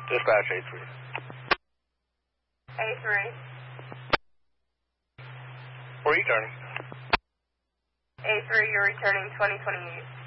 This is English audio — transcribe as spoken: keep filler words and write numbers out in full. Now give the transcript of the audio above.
Dispatch A three. A three. Where are you turning? A three, you're returning twenty twenty-eight.